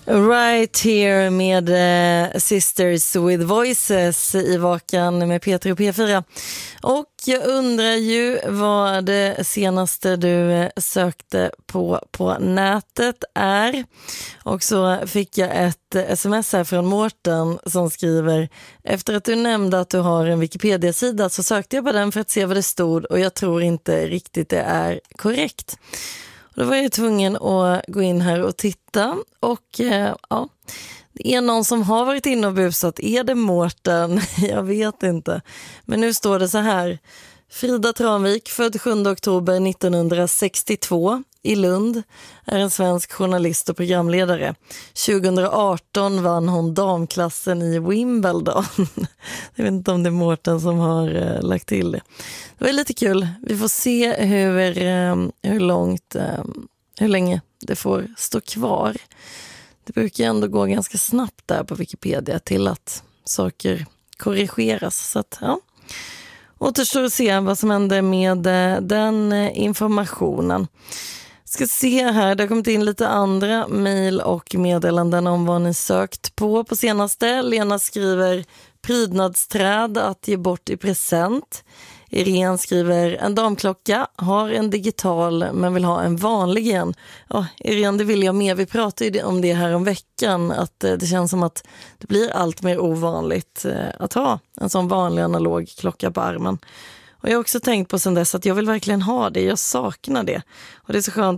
Right here med Sisters with Voices i Vakan med Peter och P4. Och jag undrar ju vad det senaste du sökte på nätet är. Och så fick jag ett sms här från Mårten som skriver: efter att du nämnde att du har en Wikipedia-sida så sökte jag på den för att se vad det stod och jag tror inte riktigt det är korrekt. Då var jag tvungen att gå in här och titta och ja, det är någon som har varit inne och busat. Är det Mårten? Jag vet inte. Men nu står det så här: Frida Tranvik, född 7 oktober 1962 i Lund, är en svensk journalist och programledare. 2018 vann hon damklassen i Wimbledon. Jag vet inte om det är Mårten som har lagt till det. Det var lite kul. Vi får se hur länge det får stå kvar. Det brukar ändå gå ganska snabbt där på Wikipedia till att saker korrigeras. Så att, ja. Återstår att se vad som händer med den informationen. Ska se här, det har kommit in lite andra mejl och meddelanden om vad ni sökt på senaste. Lena skriver prydnadsträd att ge bort i present. Irene skriver en damklocka, har en digital men vill ha en vanlig igen. Ja, Irene, det vill jag med. Vi pratade ju om det här om veckan, att det känns som att det blir allt mer ovanligt att ha en sån vanlig analog klocka på armen. Och jag har också tänkt på sen dess att jag vill verkligen ha det, jag saknar det. Och det är så skönt